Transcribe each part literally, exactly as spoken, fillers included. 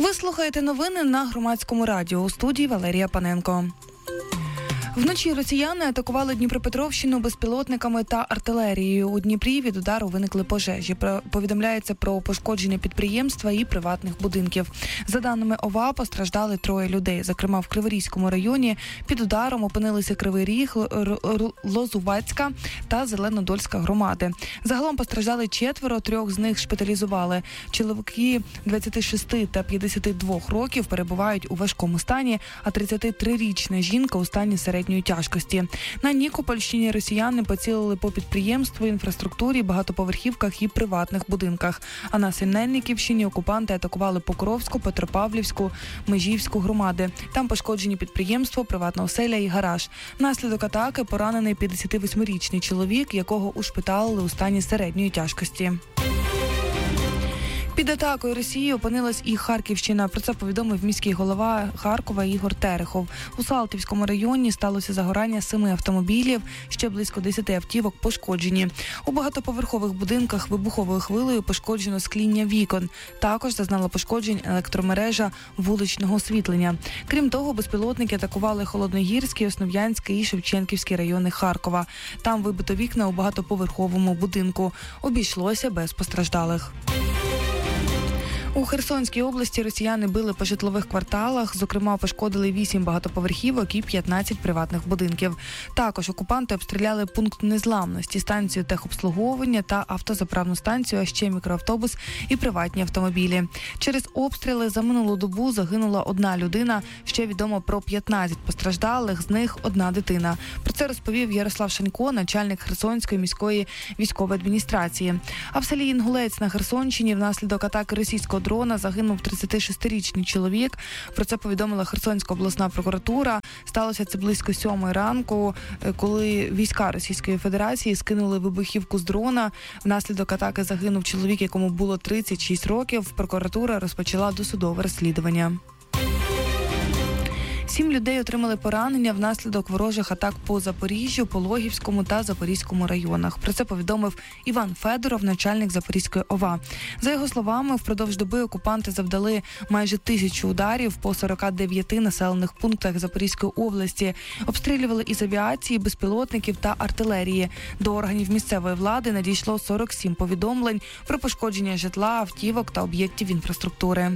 Ви слухаєте новини на Громадському радіо. У студії Валерія Паненко. Вночі росіяни атакували Дніпропетровщину безпілотниками та артилерією. У Дніпрі від удару виникли пожежі. Повідомляється про пошкодження підприємства і приватних будинків. За даними ОВА, постраждали троє людей. Зокрема, в Криворізькому районі під ударом опинилися Кривий Ріг, Лозувацька та Зеленодольська громади. Загалом постраждали четверо, трьох з них шпиталізували. Чоловіки двадцяти шести та п'ятдесяти двох років перебувають у важкому стані, а тридцятитрирічна жінка у стані середньої тяжкості. На Нікопольщині росіяни поцілили по підприємству, інфраструктурі, багатоповерхівках і приватних будинках. А на Синельниківщині окупанти атакували Покровську, Петропавлівську, Межівську громади. Там пошкоджені підприємство, приватна оселя і гараж. Внаслідок атаки поранений п'ятдесятивосьмирічний чоловік, якого ушпиталили у стані середньої тяжкості. Під атакою Росії опинилась і Харківщина. Про це повідомив міський голова Харкова Ігор Терехов. У Салтівському районі сталося загорання семи автомобілів, ще близько десяти автівок пошкоджені. У багатоповерхових будинках вибуховою хвилею пошкоджено скління вікон. Також зазнала пошкоджень електромережа вуличного освітлення. Крім того, безпілотники атакували Холодногірський, Основ'янський і Шевченківський райони Харкова. Там вибито вікна у багатоповерховому будинку. Обійшлося без постраждалих. У Херсонській області росіяни били по житлових кварталах, зокрема пошкодили вісім багатоповерхівок і п'ятнадцять приватних будинків. Також окупанти обстріляли пункт незламності, станцію техобслуговування та автозаправну станцію, а ще мікроавтобус і приватні автомобілі. Через обстріли за минулу добу загинула одна людина, ще відомо про п'ятнадцять постраждалих, з них одна дитина. Про це розповів Ярослав Шанько, начальник Херсонської міської військової адміністрації. А в селі Інгулець на Херсонщині внаслідок атаки російського дрона загинув тридцятишестирічний чоловік. Про це повідомила Херсонська обласна прокуратура. Сталося це близько сьомої ранку, коли війська Російської Федерації скинули вибухівку з дрона. Внаслідок атаки загинув чоловік, якому було тридцять шість років. Прокуратура розпочала досудове розслідування. Сім людей отримали поранення внаслідок ворожих атак по Запоріжжю, Пологівському та Запорізькому районах. Про це повідомив Іван Федоров, начальник Запорізької ОВА. За його словами, впродовж доби окупанти завдали майже тисячу ударів по сорока дев'яти населених пунктах Запорізької області. Обстрілювали із авіації, безпілотників та артилерії. До органів місцевої влади надійшло сорок сім повідомлень про пошкодження житла, автівок та об'єктів інфраструктури.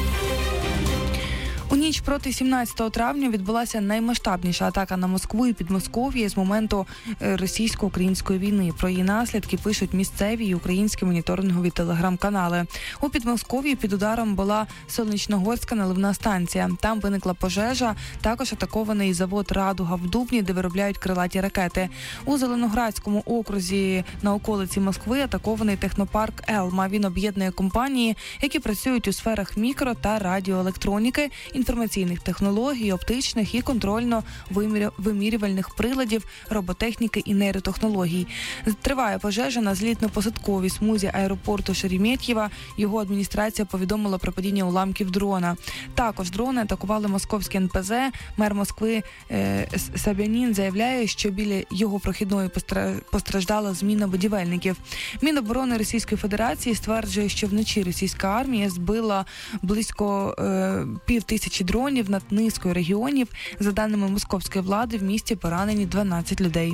У ніч проти сімнадцятого травня відбулася наймасштабніша атака на Москву і Підмосков'я з моменту російсько-української війни. Про її наслідки пишуть місцеві і українські моніторингові телеграм-канали. У Підмосков'ї під ударом була Сонячногорська наливна станція. Там виникла пожежа, також атакований завод «Радуга» в Дубні, де виробляють крилаті ракети. У Зеленоградському окрузі на околиці Москви атакований технопарк «Елма». Він об'єднує компанії, які працюють у сферах мікро- та радіоелектроніки, інформаційних технологій, оптичних і контрольно-вимірювальних приладів, роботехніки і нейротехнологій. Триває пожежа на злітно-посадковій смузі аеропорту Шереметьєва. Його адміністрація повідомила про падіння уламків дрона. Також дрони атакували московське ен пе зе. Мер Москви е, Собянін заявляє, що біля його прохідної постраждала зміна будівельників. Міноборони Російської Федерації стверджує, що вночі російська армія збила близько е, пів тисячі дронів над низкою регіонів. За даними московської влади, в місті поранені дванадцять людей.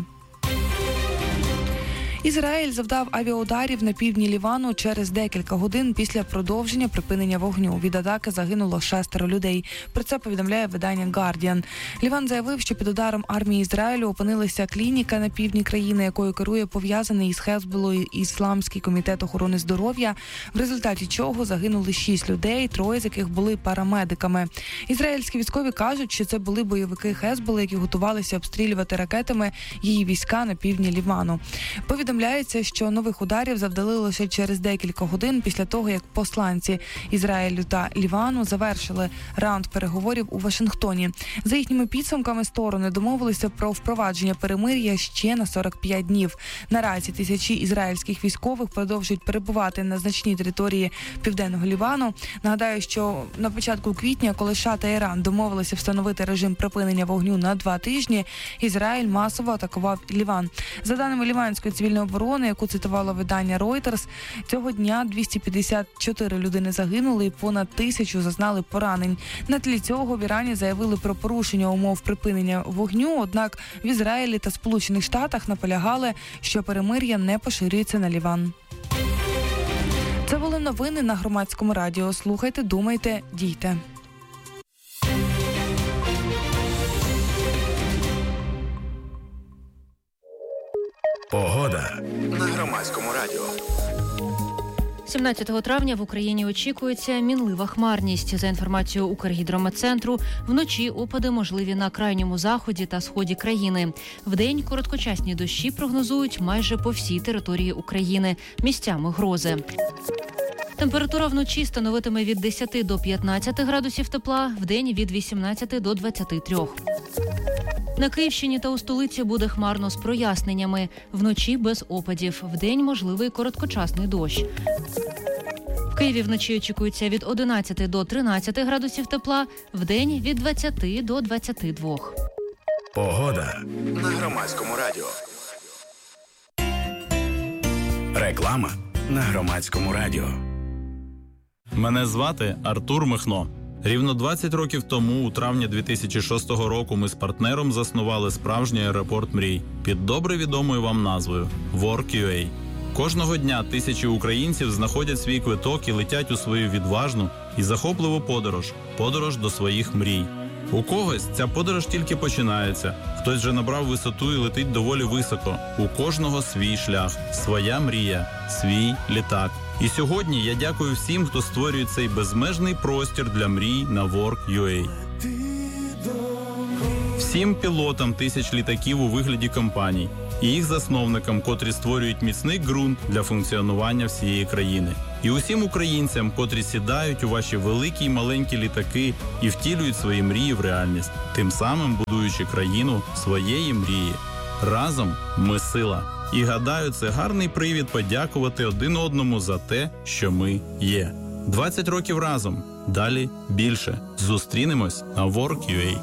Ізраїль завдав авіаударів на півдні Лівану через декілька годин після продовження припинення вогню. Від атаки загинуло шестеро людей. Про це повідомляє видання «Гардіан». Ліван заявив, що під ударом армії Ізраїлю опинилася клініка на півдні країни, якою керує пов'язаний із Хезболою Ісламський комітет охорони здоров'я, в результаті чого загинули шість людей, троє з яких були парамедиками. Ізраїльські військові кажуть, що це були бойовики Хезболи, які готувалися обстрілювати ракетами її війська на півдні Лівану. Повідомляється, що нових ударів завдали лише через декілька годин після того, як посланці Ізраїлю та Лівану завершили раунд переговорів у Вашингтоні. За їхніми підсумками, сторони домовилися про впровадження перемир'я ще на сорок п'ять днів. Наразі тисячі ізраїльських військових продовжують перебувати на значній території Південного Лівану. Нагадаю, що на початку квітня, коли США та Іран домовилися встановити режим припинення вогню на два тижні, Ізраїль масово атакував Ліван. За даними ліванської цивільної оборони, яку цитувало видання Reuters, цього дня двісті п'ятдесят чотири людини загинули і понад тисячу зазнали поранень. На тлі цього в Ірані заявили про порушення умов припинення вогню, однак в Ізраїлі та Сполучених Штатах наполягали, що перемир'я не поширюється на Ліван. Це були новини на Громадському радіо. Слухайте, думайте, дійте. Погода на Громадському радіо. сімнадцятого травня в Україні очікується мінлива хмарність. За інформацією Укргідрометцентру, вночі опади можливі на крайньому заході та сході країни. Вдень короткочасні дощі прогнозують майже по всій території України. Місцями грози. Температура вночі становитиме від десяти до п'ятнадцяти градусів тепла, вдень від вісімнадцяти до двадцяти трьох. На Київщині та у столиці буде хмарно з проясненнями. Вночі без опадів, вдень можливий короткочасний дощ. В Києві вночі очікується від одинадцяти до тринадцяти градусів тепла, вдень від двадцяти до двадцяти двох. Погода на Громадському радіо. Реклама на Громадському радіо. Мене звати Артур Михно. Рівно двадцять років тому, у травні дві тисячі шостого року, ми з партнером заснували справжній аеропорт мрій під добре відомою вам назвою WorkUA. Кожного дня тисячі українців знаходять свій квиток і летять у свою відважну і захопливу подорож – подорож до своїх мрій. У когось ця подорож тільки починається, хтось вже набрав висоту і летить доволі високо. У кожного свій шлях, своя мрія, свій літак. І сьогодні я дякую всім, хто створює цей безмежний простір для мрій на WorkUA. Всім пілотам тисяч літаків у вигляді компаній і їх засновникам, котрі створюють міцний ґрунт для функціонування всієї країни. І усім українцям, котрі сідають у ваші великі й маленькі літаки і втілюють свої мрії в реальність, тим самим будуючи країну своєї мрії. Разом ми сила. І гадаю, це гарний привід подякувати один одному за те, що ми є. двадцять років разом. Далі більше. Зустрінемось на WorkUA.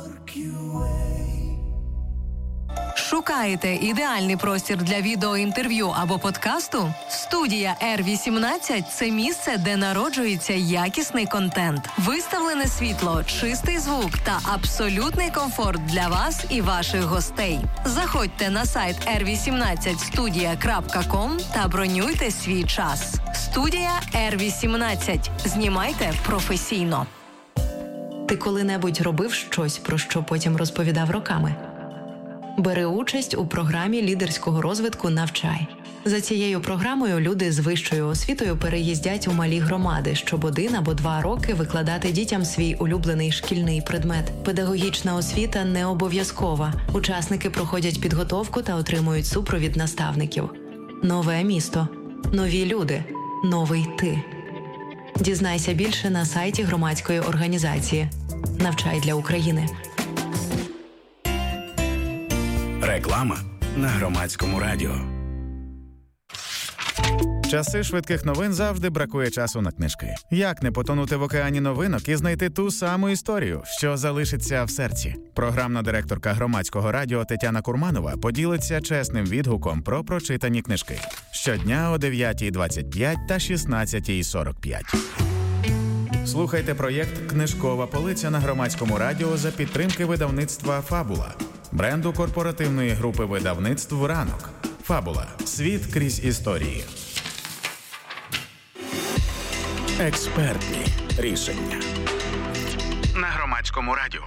Шукаєте ідеальний простір для відеоінтерв'ю або подкасту? Студія Р вісімнадцять – це місце, де народжується якісний контент. Виставлене світло, чистий звук та абсолютний комфорт для вас і ваших гостей. Заходьте на сайт ер вісімнадцять студія крапка ком та бронюйте свій час. Студія Р вісімнадцять. Знімайте професійно. Ти коли-небудь робив щось, про що потім розповідав роками? Бери участь у програмі лідерського розвитку «Навчай». За цією програмою люди з вищою освітою переїздять у малі громади, щоб один або два роки викладати дітям свій улюблений шкільний предмет. Педагогічна освіта не обов'язкова. Учасники проходять підготовку та отримують супровід наставників. Нове місто. Нові люди. Новий ти. Дізнайся більше на сайті громадської організації «Навчай для України». Реклама на Громадському радіо. Часи швидких новин завжди бракує часу на книжки. Як не потонути в океані новинок і знайти ту саму історію, що залишиться в серці? Програмна директорка Громадського радіо Тетяна Курманова поділиться чесним відгуком про прочитані книжки. Щодня о дев'ятій двадцять п'ять та шістнадцятій сорок п'ять. Слухайте проєкт «Книжкова полиця» на Громадському радіо за підтримки видавництва «Фабула», бренду корпоративної групи видавництв «Ранок». «Фабула. Світ крізь історії». Експертні рішення на Громадському радіо.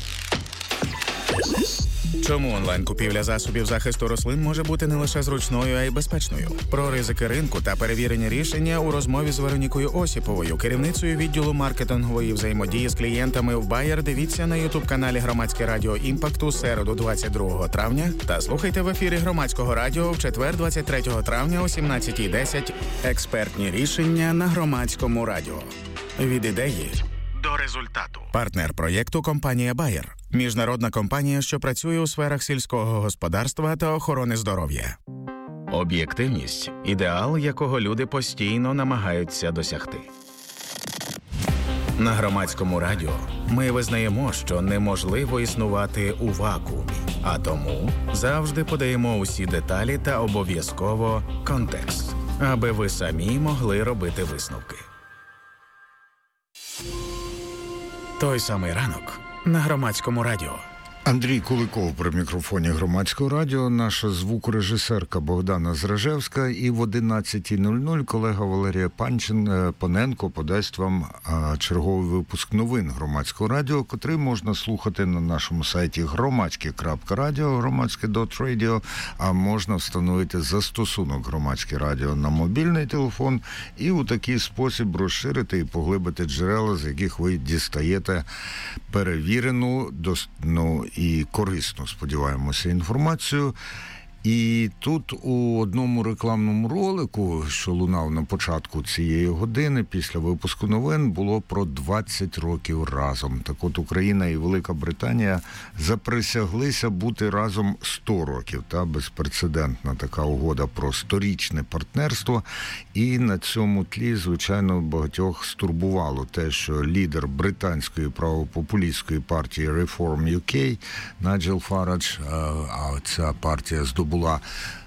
Чому онлайн-купівля засобів захисту рослин може бути не лише зручною, а й безпечною? Про ризики ринку та перевірені рішення у розмові з Веронікою Осіповою, керівницею відділу маркетингової взаємодії з клієнтами в Bayer. Дивіться на ютуб-каналі Громадське радіо «Імпакт» у середу двадцять другого травня та слухайте в ефірі Громадського радіо в четвер двадцять третього травня о сімнадцятій десять. Експертні рішення на Громадському радіо. Від ідеї до результату. Партнер проєкту – компанія Bayer. Міжнародна компанія, що працює у сферах сільського господарства та охорони здоров'я. Об'єктивність – ідеал, якого люди постійно намагаються досягти. На Громадському радіо ми визнаємо, що неможливо існувати у вакуумі, а тому завжди подаємо усі деталі та обов'язково контекст, аби ви самі могли робити висновки. Той самий ранок на Громадському радіо. Андрій Куликов при мікрофоні Громадського радіо, наша звукорежисерка Богдана Зражевська, і в одинадцята нуль нуль колега Валерія Панчин, Паненко подасть вам черговий випуск новин Громадського радіо, котрий можна слухати на нашому сайті громадське крапка радіо, громадське крапка радіо, а можна встановити застосунок Громадське радіо на мобільний телефон і у такий спосіб розширити і поглибити джерела, з яких ви дістаєте перевірену, доступну і корисну, сподіваємося, інформацію. І тут у одному рекламному ролику, що лунав на початку цієї години, після випуску новин, було про двадцять років разом. Так от Україна і Велика Британія заприсяглися бути разом сто років. Та безпрецедентна така угода про сторічне партнерство. І на цьому тлі, звичайно, багатьох стурбувало те, що лідер британської правопопулістської партії Reform ю кей Найджел Фарадж, а ця партія здобула була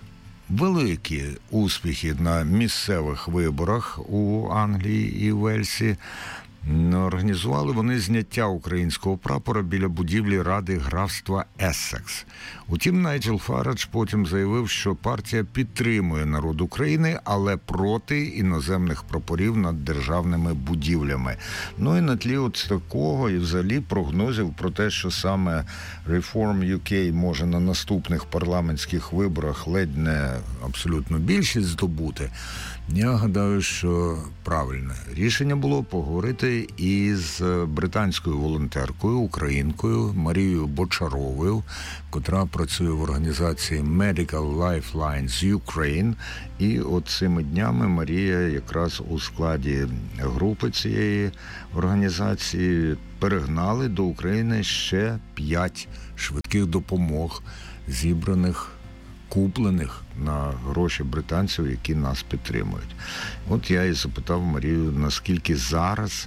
великі успіхи на місцевих виборах у Англії і Вельсі. Організували вони зняття українського прапора біля будівлі Ради графства Ессекс. Утім, Найджел Фарадж потім заявив, що партія підтримує народ України, але проти іноземних прапорів над державними будівлями. Ну і на тлі от такого і взагалі прогнозів про те, що саме Reform ю кей може на наступних парламентських виборах ледь не абсолютно більшість здобути, я гадаю, що правильне рішення було поговорити із британською волонтеркою, українкою Марією Бочаровою, котра працює в організації Medical Lifelines Ukraine. І от цими днями Марія якраз у складі групи цієї організації перегнали до України ще п'ять швидких допомог, зібраних, куплених на гроші британців, які нас підтримують. От я і запитав Марію, наскільки зараз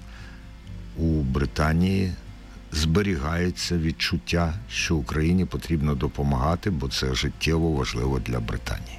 у Британії зберігається відчуття, що Україні потрібно допомагати, бо це життєво важливо для Британії.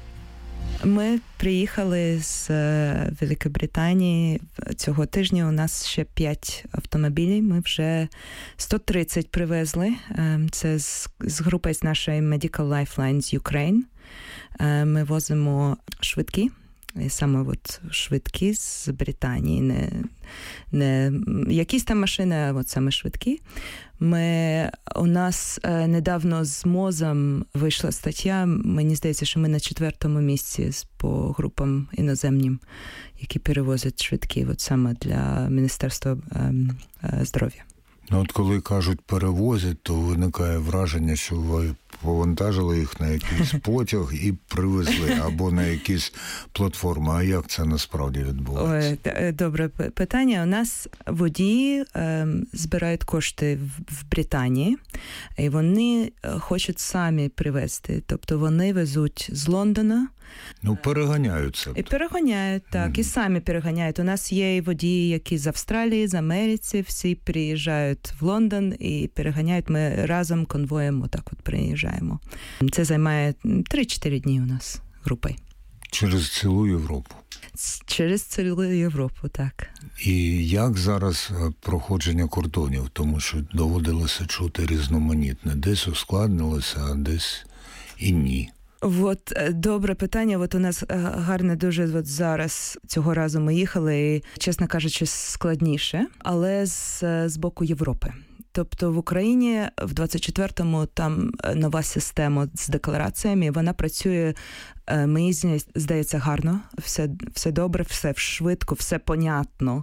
Ми приїхали з Великобританії цього тижня. У нас ще п'ять автомобілів. Ми вже сто тридцять привезли. Це з, з групи з нашої Medical Lifelines Ukraine. Ми возимо швидкі. Саме от швидкі з Британії. Не, не якісь там машини, а от саме швидкі. Ми, у нас е, недавно з МОЗом вийшла стаття, мені здається, що ми на четвертому місці по групам іноземним, які перевозять швидкі, от саме для Міністерства е, е, здоров'я. Ну, от коли кажуть перевозять, то виникає враження, що ви повантажили їх на якийсь потяг і привезли, або на якісь платформи. А як це насправді відбувається? Ой, добре питання. У нас водії е, збирають кошти в, в Британії, і вони хочуть самі привезти. Тобто вони везуть з Лондона. Ну, переганяються. І переганяють, так, mm-hmm. і самі переганяють. У нас є і водії, які з Австралії, з Америці, всі приїжджають в Лондон і переганяють. Ми разом конвоєм отак от приїжджаємо. Це займає три-чотири дні у нас групою. Через цілу Європу? Через цілу Європу, так. І як зараз проходження кордонів? Тому що доводилося чути різноманітне. Десь ускладнилося, а десь і ні. От добре питання. От у нас гарне дуже от зараз цього разу ми їхали, і, чесно кажучи, складніше, але з, з боку Європи. Тобто в Україні в двадцять четвертому там нова система з деклараціями, вона працює, мені здається, гарно, все, все добре, все швидко, все понятно.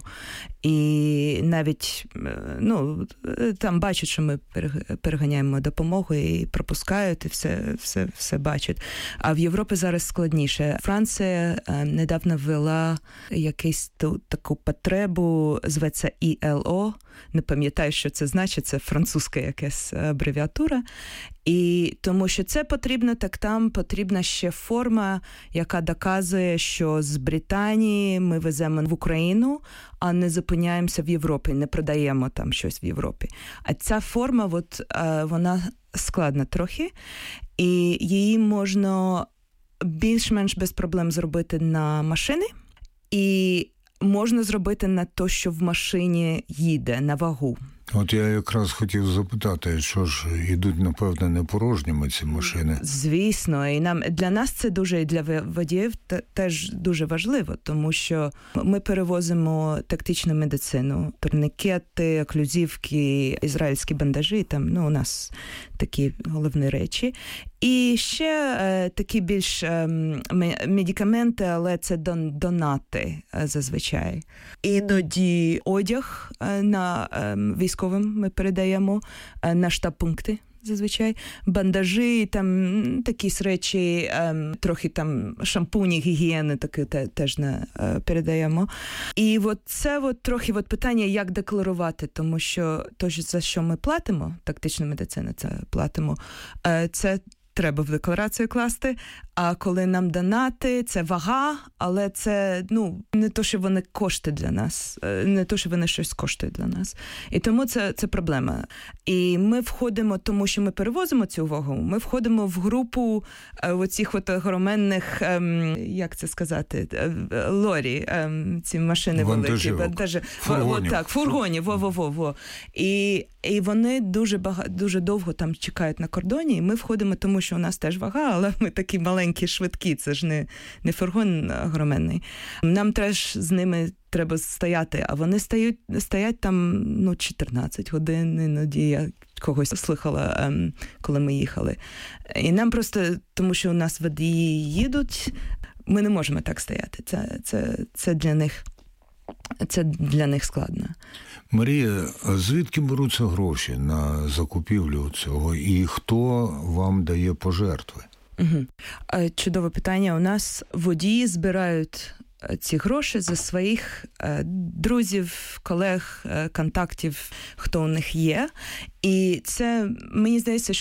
І навіть, ну, там бачать, що ми переганяємо допомогу і пропускають, і все, все, все бачать. А в Європі зараз складніше. Франція недавно ввела якусь ту, таку потребу, зветься і ел о, не пам'ятаю, що це значить, це французька якась абревіатура. І тому що це потрібно, так там потрібна ще форма, яка доказує, що з Британії ми веземо в Україну, а не зупиняємося в Європі, не продаємо там щось в Європі. А ця форма, от, вона складна трохи, і її можна більш-менш без проблем зробити на машини, і можна зробити на те, що в машині їде, на вагу. От я якраз хотів запитати, що ж, йдуть, напевно, не порожніми ці машини? Звісно, і нам для нас це дуже, і для водіїв теж дуже важливо, тому що ми перевозимо тактичну медицину, турнікети, оклюзивки, ізраїльські бандажі, там, ну, у нас такі головні речі. І ще е, такі більш е, медикаменти, але це дон, донати е, зазвичай. Іноді одяг е, на е, військовим ми передаємо е, на штаб-пункти. Зазвичай бандажі, там такі речі, ем, трохи там шампуні, гігієни, таке те, теж не е, передаємо. І от це от трохи от питання, як декларувати, тому що то, за що ми платимо, тактична медицина, це платимо, е, це треба в декларацію класти, а коли нам донати, це вага, але це, ну, не то, що вони кошти для нас, не то, що вони щось коштують для нас. І тому це, це проблема. І ми входимо, тому що ми перевозимо цю вагу, ми входимо в групу е, оцих от огроменних, е, як це сказати, е, лорі, е, ці машини великі. Даже, фургонів. Так, фургонів, во-во-во. І, і вони дуже, багато, дуже довго там чекають на кордоні, і ми входимо, тому що у нас теж вага, але ми такі маленькі, швидкі, це ж не, не фургон огроменний. Нам теж з ними треба стояти, а вони стають, стоять там, ну, чотирнадцять годин, іноді я когось слухала, ем, коли ми їхали. І нам просто, тому що у нас водії їдуть, ми не можемо так стояти. Це, це, це для них, це для них складно. Марія, звідки беруться гроші на закупівлю цього і хто вам дає пожертви? Угу. Чудове питання. У нас водії збирають ці гроші за своїх друзів, колег, контактів, хто у них є. І це, мені здається, що